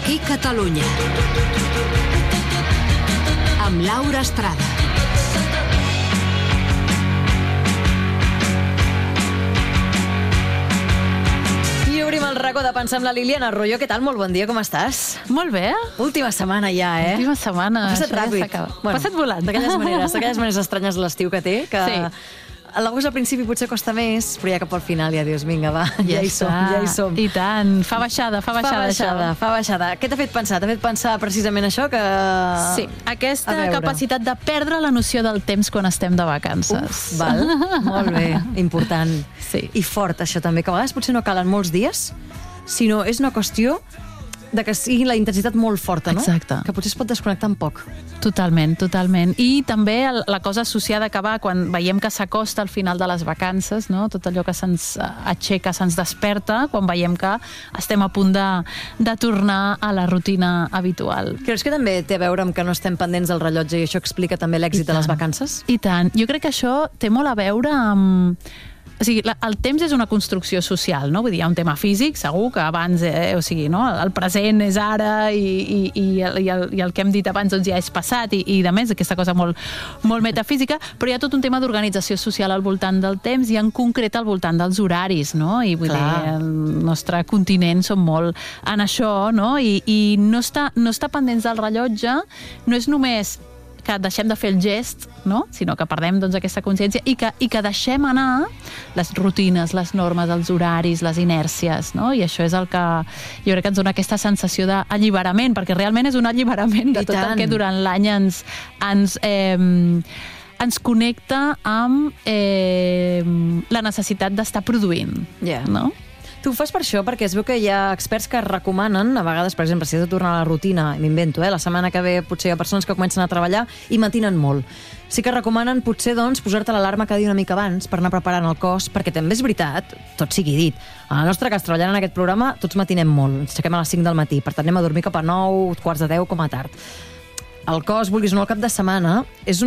Aquí Catalunya. Amb Laura Estrada. I obrim el racó de pensar amb la Liliana Arroyo. Què tal? Molt bon dia, com estàs? Molt bé. Última setmana ja, Última setmana. Ha passat ràpid. Ha passat volant. D'aquelles maneres estranyes de l'estiu que té, que sí. L'agost al principi potser costa més, però ja cap al final ja dius, vinga, va, ja hi som. I tant, fa baixada. Fa baixada. Què t'ha fet pensar? T'ha fet pensar precisament això que... Sí, aquesta capacitat de perdre la noció del temps quan estem de vacances. Val, molt bé, important. Sí. I fort, això també, que a vegades potser no calen molts dies, sinó és una qüestió de que sigui la intensitat molt forta, no? Exacte. Que potser es pot desconnectar un poc. Totalment. I també la cosa associada que va quan veiem que s'acosta al final de les vacances, no? Tot allò que se'ns aixeca, se'ns desperta, quan veiem que estem a punt de tornar a la rutina habitual. Creus que també té a veure amb que no estem pendents del rellotge i això explica també l'èxit de les vacances? I tant. Jo crec que això té molt a veure amb... O sigui, el temps és una construcció social, no? Vull dir, hi ha un tema físic, segur, que abans, o sigui, no? El present és ara i el que hem dit abans doncs ja és passat i de més, aquesta cosa molt metafísica, però hi ha tot un tema d'organització social al voltant del temps i en concret al voltant dels horaris, no? I vull dir, el nostre continent som molt en això, no? I no està pendents del rellotge, no és només que deixem de fer el gest, no? Sinó que perdem doncs, aquesta consciència i que deixem anar les rutines, les normes, els horaris, les inèrcies, no? I això és el que jo crec que ens dona aquesta sensació d'alliberament, perquè realment és un alliberament de tot el que durant l'any ens connecta amb la necessitat d'estar produint, no? Tu ho fas per això, perquè es veu que hi ha experts que recomanen, a vegades, per exemple, si has de tornar a la rutina, m'invento, la setmana que ve potser hi ha persones que comencen a treballar i matinen molt. Sí que recomanen potser, doncs, posar-te l'alarma cada dia una mica abans per anar preparant el cos, perquè també és veritat, tot sigui dit. En el nostre cas, treballant en aquest programa, tots matinem molt. Ens aixequem a les 5 del matí, per tant anem a dormir cap a 9, quarts de 10 com a tard. El cos, vulguis o no, al cap de setmana, és